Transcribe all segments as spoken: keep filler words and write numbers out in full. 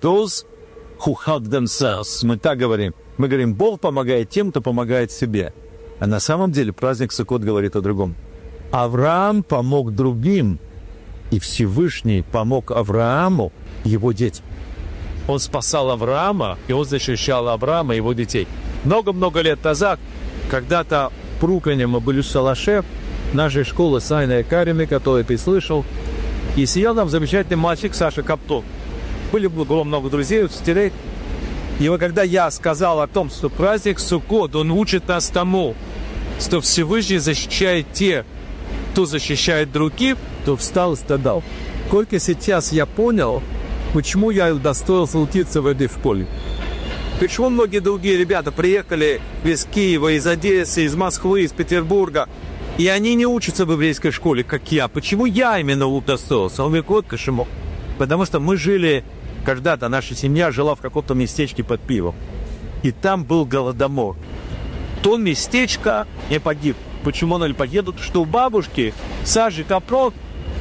those who help themselves. Мы так говорим. Мы говорим, Бог помогает тем, кто помогает себе. А на самом деле праздник Суккот говорит о другом. Авраам помог другим, и Всевышний помог Аврааму, его детям. Он спасал Авраама, и он защищал Авраама и его детей. Много-много лет назад, когда-то в Бруклине мы были в шалаше нашей школы Сайна Карины, которую ты слышал, и сидел там замечательный мальчик Саша Каптов. Были, было много друзей, учителей. И вот когда я сказал о том, что праздник Суккот, он учит нас тому, что Всевышний защищает тех, кто защищает других, то встал и страдал. Только сейчас я понял, почему я удостоился учиться в этой школе. Почему многие другие ребята приехали из Киева, из Одессы, из Москвы, из Петербурга, и они не учатся в еврейской школе, как я. Почему я именно удостоился? Он говорит, вот кошемок. Потому что мы жили, когда-то наша семья жила в каком-то местечке под пивом. И там был голодомор. То местечко не погиб. Почему оно не погиб? Потому что у бабушки Саши Капров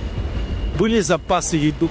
были запасы еды.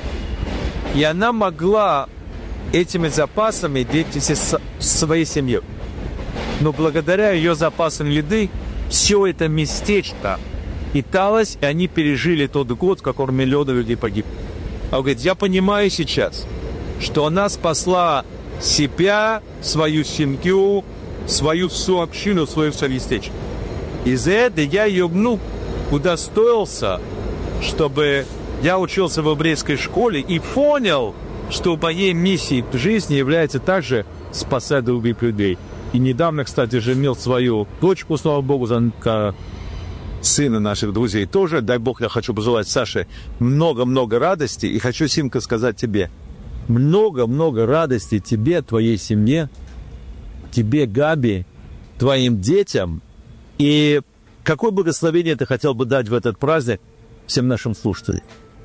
И она могла этими запасами делиться с своей семьей. Но благодаря ее запасам еды все это местечко питалось, и они пережили тот год, в котором миллионы людей погибли. А он говорит, я понимаю сейчас, что она спасла себя, свою семью, свою всю общину, свою все местечко. Из-за этого я ее внук удостоился, чтобы я учился в еврейской школе и понял, что моей миссией в жизни является также спасать других людей. И недавно, кстати, же имел свою дочку, слава Богу, за сына наших друзей тоже. Дай Бог, я хочу пожелать Саше много-много радости. И хочу, Симка, сказать тебе, много-много радости тебе, твоей семье, тебе, Габи, твоим детям. И какое благословение ты хотел бы дать в этот праздник всем нашим слушателям?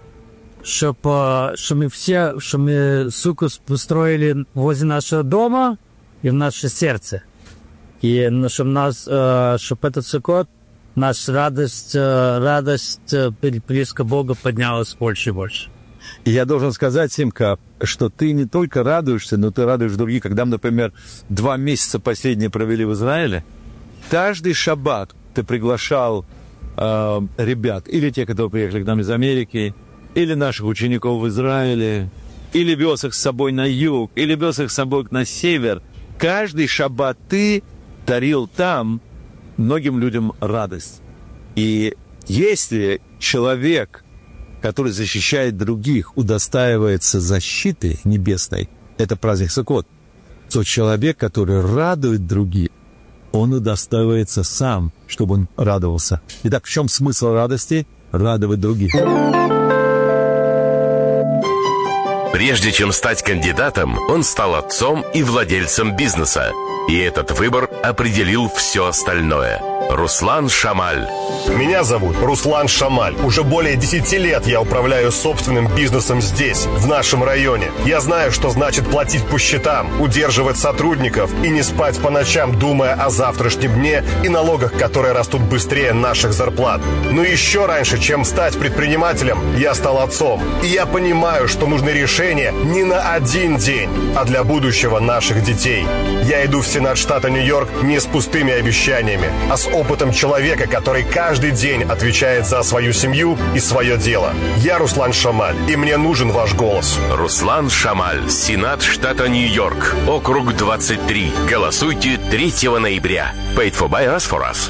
Чтобы, чтобы мы все, чтобы мы Суккот построили возле нашего дома и в наше сердце. И чтобы, нас, чтобы этот Суккот, наша радость, радость близко Бога поднялась больше и больше. И я должен сказать, Симка, что ты не только радуешься, но ты радуешь других. Когда мы, например, два месяца последние провели в Израиле, каждый шаббат ты приглашал э, ребят, или те, которые приехали к нам из Америки, или наших учеников в Израиле, или вез их с собой на юг, или вез их с собой на север. Каждый шаббат ты дарил там многим людям радость. И если человек, который защищает других, удостаивается защиты небесной, это праздник Суккот, то человек, который радует других, он удостаивается сам, чтобы он радовался. Итак, в чем смысл радости? Радовать других. Прежде чем стать кандидатом, он стал отцом и владельцем бизнеса. И этот выбор определил все остальное. Руслан Шамаль. Меня зовут Руслан Шамаль. Уже более десяти лет я управляю собственным бизнесом здесь, в нашем районе. Я знаю, что значит платить по счетам, удерживать сотрудников и не спать по ночам, думая о завтрашнем дне и налогах, которые растут быстрее наших зарплат. Но еще раньше, чем стать предпринимателем, я стал отцом. И я понимаю, что нужны решения не на один день, а для будущего наших детей. Я иду в Сенат штата Нью-Йорк не с пустыми обещаниями, а с опытом человека, который каждый день отвечает за свою семью и свое дело. Я Руслан Шамаль, и мне нужен ваш голос. Руслан Шамаль, Сенат штата Нью-Йорк, округ двадцать три. Голосуйте третьего ноября. Paid for by us for us.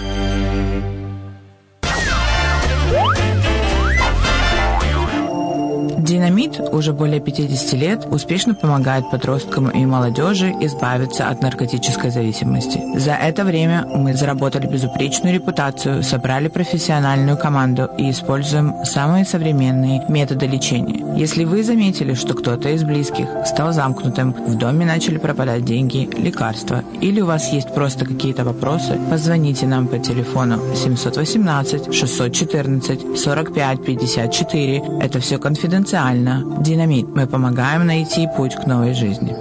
Динамит уже более пятидесяти лет успешно помогает подросткам и молодежи избавиться от наркотической зависимости. За это время мы заработали безупречную репутацию, собрали профессиональную команду и используем самые современные методы лечения. Если вы заметили, что кто-то из близких стал замкнутым, в доме начали пропадать деньги, лекарства, или у вас есть просто какие-то вопросы, позвоните нам по телефону семь один восемь шесть один четыре сорок пять пятьдесят четыре. Это все конфиденциально. Динамит. Мы помогаем найти путь к новой жизни.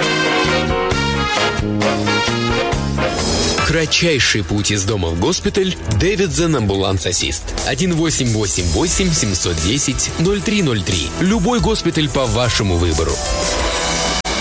Кратчайший путь из дома в госпиталь. Davidson Ambulance Assist. один восемь восемь восемь семь один ноль ноль три ноль три. Любой госпиталь по вашему выбору.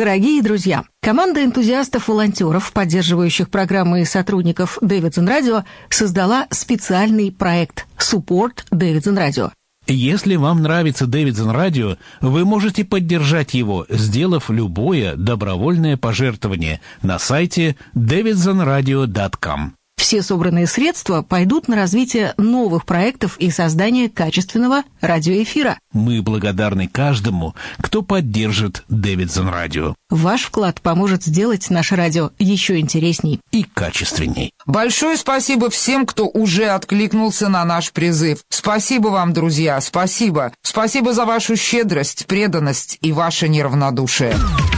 Дорогие друзья, команда энтузиастов-волонтеров, поддерживающих программы и сотрудников Davidson Radio, создала специальный проект Support Davidson Radio. Если вам нравится Davidson Radio, вы можете поддержать его, сделав любое добровольное пожертвование на сайте дэвидсон радио точка ком. Все собранные средства пойдут на развитие новых проектов и создание качественного радиоэфира. Мы благодарны каждому, кто поддержит Davidson Radio. Ваш вклад поможет сделать наше радио еще интересней и качественней. Большое спасибо всем, кто уже откликнулся на наш призыв. Спасибо вам, друзья, спасибо. Спасибо за вашу щедрость, преданность и ваше неравнодушие.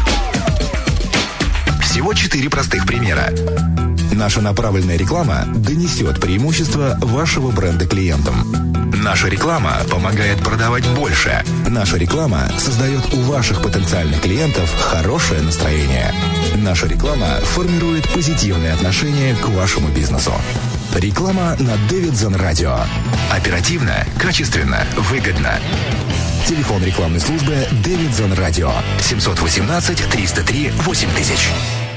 Всего четыре простых примера. Наша направленная реклама донесет преимущество вашего бренда клиентам. Наша реклама помогает продавать больше. Наша реклама создает у ваших потенциальных клиентов хорошее настроение. Наша реклама формирует позитивные отношения к вашему бизнесу. Реклама на Davidson Radio. Оперативно, качественно, выгодно. Телефон рекламной службы Davidson Radio семь один восемь триста три восемь тысяч.